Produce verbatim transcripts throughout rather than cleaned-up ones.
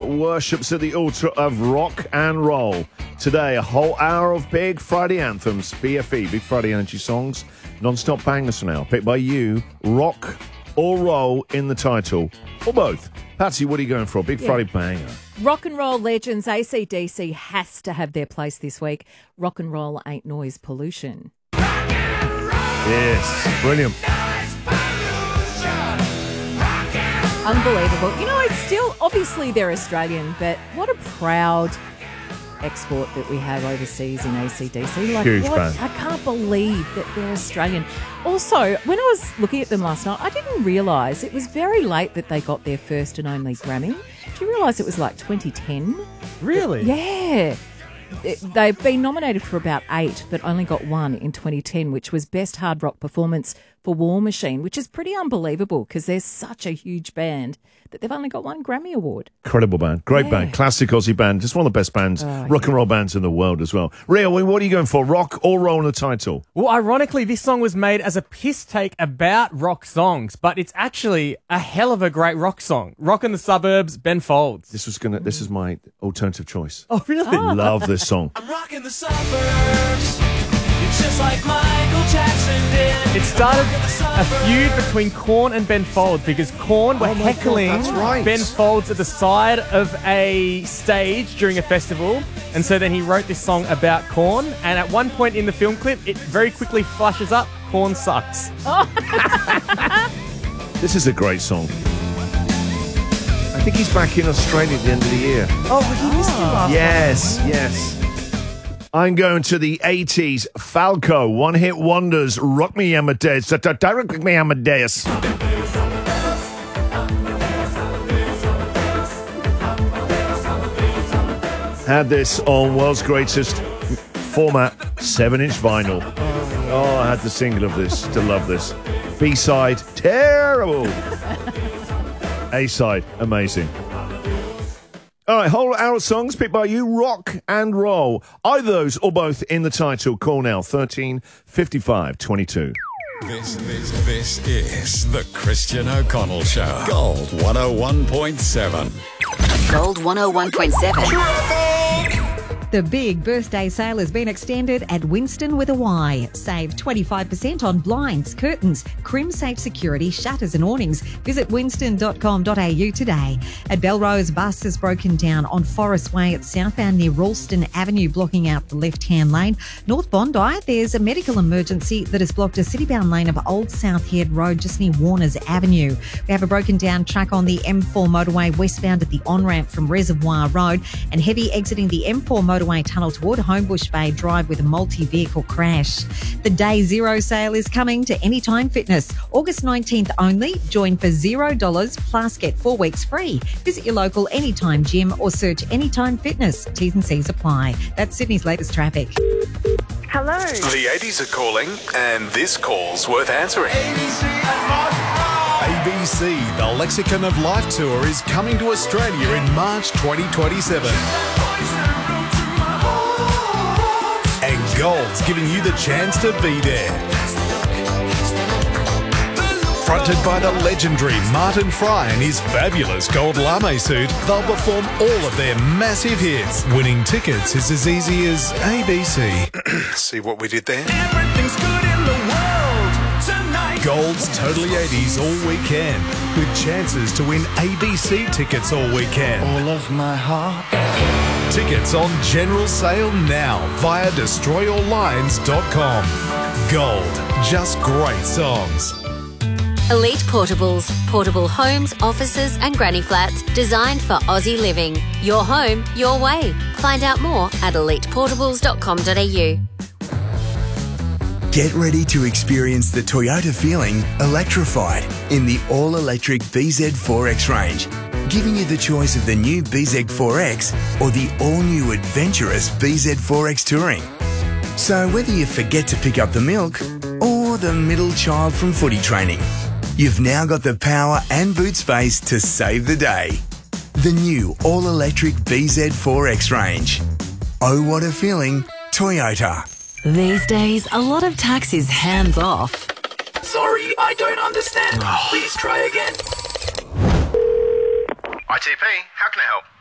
worships at the altar of rock and roll. Today, a whole hour of Big Friday anthems, B F E, Big Friday Energy songs, non-stop bangers for now, picked by you, rock or roll in the title, or both. Patsy, what are you going for? Big yeah. Friday banger. Rock and roll legends, A C D C has to have their place this week. Rock and roll ain't noise pollution. Yes, brilliant. Unbelievable. You know, it's still, obviously they're Australian, but what a proud export that we have overseas in A C D C. Like, Huge what? band. I can't believe that they're Australian. Also, when I was looking at them last night, I didn't realise it was very late that they got their first and only Grammy. Do you realise it was like twenty ten? Really? Yeah. They've been nominated for about eight, but only got one in twenty ten, which was Best Hard Rock Performance for War Machine, which is pretty unbelievable because they're such a huge band that they've only got one Grammy Award. Incredible band. Great yeah. band. Classic Aussie band. Just one of the best bands, oh, rock yeah. and roll bands in the world as well. Rio, what are you going for? Rock or roll in the title? Well, ironically, this song was made as a piss take about rock songs, but it's actually a hell of a great rock song. Rock in the Suburbs, Ben Folds. This was gonna. This is my alternative choice. Oh, really? Oh. Love this song. I'm rocking the suburbs. It's just like Michael Jackson did. It started a feud between Korn and Ben Folds because Korn were Oh my God, heckling that's right. Ben Folds at the side of a stage during a festival. And so then he wrote this song about Korn. And at one point in the film clip, it very quickly flashes up, Korn sucks. This is a great song. I think he's back in Australia at the end of the year. Oh, he missed you last Yes, yes. I'm going to the eighties. Falco, One Hit Wonders, Rock Me Amadeus, Rock Me Amadeus. Had this on World's Greatest format, seven inch vinyl. Oh, I had the single of this to love this. B-side, terrible. A-side, amazing. All right, whole hour of songs picked by you, rock and roll. Either those or both in the title. Call now, thirteen fifty-five twenty-two. This, this, this is the Christian O'Connell Show. Gold one oh one point seven. Gold one oh one point seven. The big birthday sale has been extended at Winston with a Y. Save twenty-five percent on blinds, curtains, Crim Safe Security, shutters and awnings. Visit winston dot com dot a u today. At Belrose, bus has broken down on Forest Way at southbound near Ralston Avenue, blocking out the left-hand lane. North Bondi, there's a medical emergency that has blocked a city-bound lane of Old South Head Road just near Warners Avenue. We have a broken down truck on the M four motorway westbound at the on-ramp from Reservoir Road and heavy exiting the M four motorway tunnel toward Homebush Bay Drive with a multi-vehicle crash. The Day Zero sale is coming to Anytime Fitness. August nineteenth only. Join for zero dollars plus get four weeks free. Visit your local Anytime gym or search Anytime Fitness. T's and C's apply. That's Sydney's latest traffic. Hello. The eighties are calling, and this call's worth answering. A B C, the Lexicon of Life Tour, is coming to Australia in March twenty twenty-seven. And Gold's giving you the chance to be there. Fronted by the legendary Martin Fry and his fabulous gold lame suit, they'll perform all of their massive hits. Winning tickets is as easy as A B C. See what we did there? Everything's good in the world tonight. Gold's Totally eighties all weekend, with chances to win A B C tickets all weekend. All of my heart. Tickets on general sale now via destroy all lines dot com. Gold, just great songs. Elite Portables. Portable homes, offices and granny flats designed for Aussie living. Your home, your way. Find out more at elite portables dot com dot a u. Get ready to experience the Toyota feeling electrified in the all-electric B Z four X range, giving you the choice of the new B Z four X or the all-new adventurous B Z four X Touring. So whether you forget to pick up the milk or the middle child from footy training, you've now got the power and boot space to save the day. The new all-electric B Z four X range. Oh, what a feeling, Toyota. These days, a lot of tax is hands off. Sorry, I don't understand. Please try again. I T P, how can I help?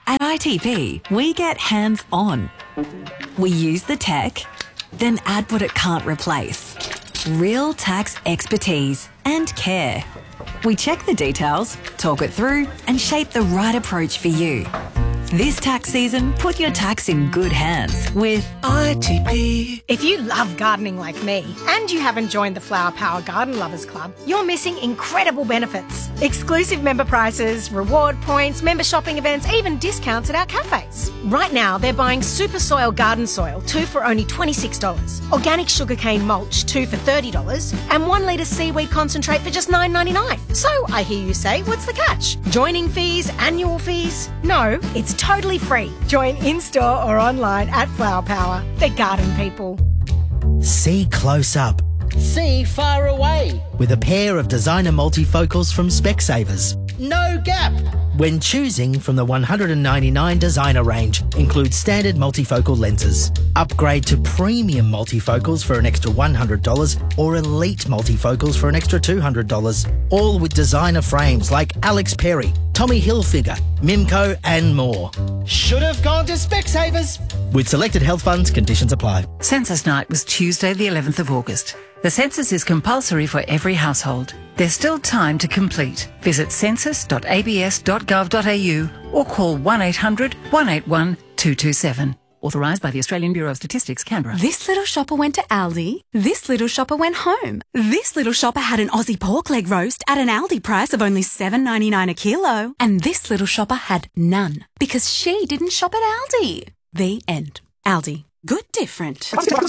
At I T P, we get hands-on. We use the tech, then add what it can't replace. Real tax expertise and care. We check the details, talk it through, and shape the right approach for you. This tax season, put your tax in good hands with I T P. If you love gardening like me and you haven't joined the Flower Power Garden Lovers Club, you're missing incredible benefits. Exclusive member prices, reward points, member shopping events, even discounts at our cafes. Right now, they're buying Super Soil Garden Soil, two for only twenty-six dollars, organic sugarcane mulch, two for thirty dollars, and one litre seaweed concentrate for just nine ninety-nine. So I hear you say, what's the catch? Joining fees, annual fees? No, it's totally free. Join in-store or online at Flower Power. They're garden people. See close up. See far away. With a pair of designer multifocals from Specsavers. No gap. When choosing from the one hundred ninety-nine designer range, includes standard multifocal lenses. Upgrade to premium multifocals for an extra one hundred dollars or elite multifocals for an extra two hundred dollars. All with designer frames like Alex Perry, Tommy Hilfiger, Mimco and more. Should have gone to Specsavers. With selected health funds, conditions apply. Census night was Tuesday the eleventh of August. The census is compulsory for every household. There's still time to complete. Visit census dot a b s dot gov dot a u or call one eight hundred, one eight one, two two seven. Authorised by the Australian Bureau of Statistics, Canberra. This little shopper went to Aldi. This little shopper went home. This little shopper had an Aussie pork leg roast at an Aldi price of only seven ninety-nine a kilo. And this little shopper had none because she didn't shop at Aldi. The end. Aldi. Good different.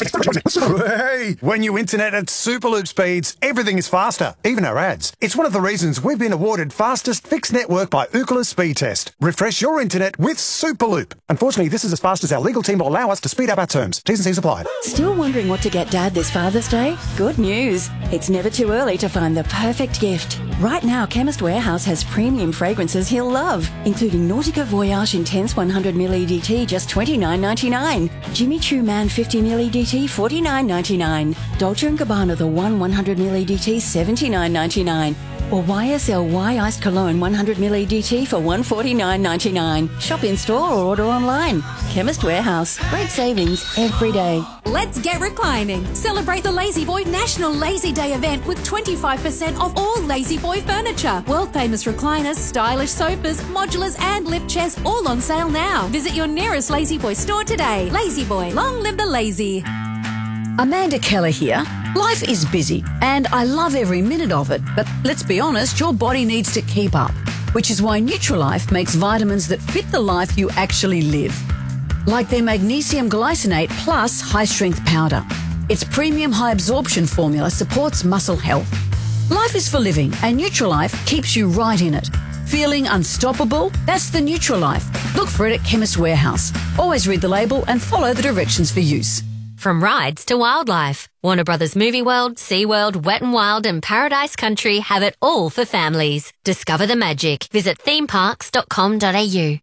Hey, when you internet at Superloop speeds, everything is faster, even our ads. It's one of the reasons we've been awarded fastest fixed network by Ookla Speed Test. Refresh your internet with Superloop. Unfortunately, this is as fast as our legal team will allow us to speed up our terms. T's and C's apply. Still wondering what to get Dad this Father's Day? Good news. It's never too early to find the perfect gift. Right now, Chemist Warehouse has premium fragrances he'll love, including Nautica Voyage Intense one hundred milliliter E D T, just twenty-nine ninety-nine. Jimmy Choo Man fifty milliliter E D T, forty-nine ninety-nine. Dolce and Gabbana The One one hundred milliliter E D T, seventy-nine ninety-nine. Or Y S L Y Iced Cologne one hundred milliliter E D T for one forty-nine ninety-nine. Shop in store or order online. Chemist Warehouse. Great savings every day. Let's get reclining. Celebrate the Lazy Boy National Lazy Day event with twenty-five percent off all Lazy Boy furniture. World famous recliners, stylish sofas, modulars and lift chairs all on sale now. Visit your nearest Lazy Boy store today. Lazy Boy, long live the lazy. Amanda Keller here. Life is busy and I love every minute of it, but let's be honest, your body needs to keep up, which is why Nutrilife makes vitamins that fit the life you actually live. Like their magnesium glycinate plus high-strength powder. Its premium high-absorption formula supports muscle health. Life is for living and Nutrilife keeps you right in it. Feeling unstoppable? That's the Nutrilife. Look for it at Chemist Warehouse. Always read the label and follow the directions for use. From rides to wildlife, Warner Brothers Movie World, SeaWorld, Wet n Wild and Paradise Country have it all for families. Discover the magic. Visit theme parks dot com dot a u.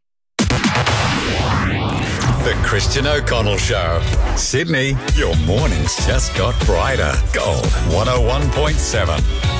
The Christian O'Connell Show. Sydney, your mornings just got brighter. Gold one oh one point seven.